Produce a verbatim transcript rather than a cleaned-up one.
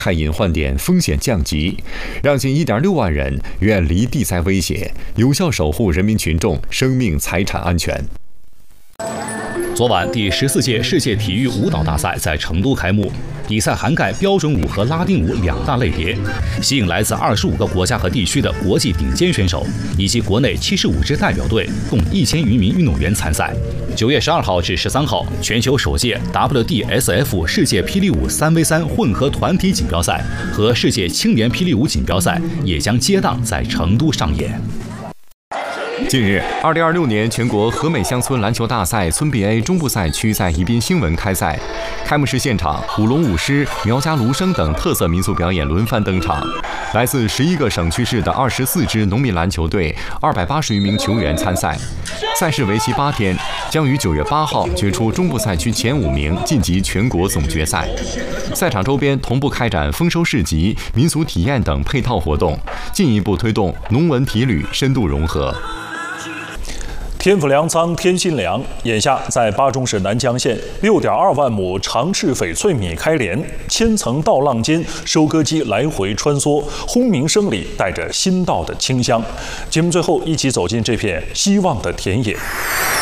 害隐患点风险降级，让近一点六万人远离地灾威胁，有效守护人民群众生命财产安全。 昨晚，第十四届世界体育舞蹈大赛在成都开幕。比赛涵盖标准舞和拉丁舞两大类别，吸引来自二十五个国家和地区的国际顶尖选手，以及国内七十五支代表队，共一千余名运动员参赛。九月十二号至十三号，全球首届 W D S F 世界霹雳舞三 V 三混合团体锦标赛和世界青年霹雳舞锦标赛也将接档在成都上演。 近日，二零二六年全国和美乡村篮球大赛村 B A 中部赛区在宜宾兴文开赛。开幕式现场，舞龙舞狮、苗家芦笙等特色民俗表演轮番登场。来自十一个省区市的二十四支农民篮球队，二百八十余名球员参赛。赛事为期八天，将于九月八号决出中部赛区前五名晋级全国总决赛。赛场周边同步开展丰收市集、民俗体验等配套活动，进一步推动农文体旅深度融合。 天府粮仓天心粮眼下在巴中市南江县六点二万亩长赤翡翠米开镰，千层稻浪间收割机来回穿梭，轰鸣声里带着新稻的清香。节目最后一起走进这片希望的田野。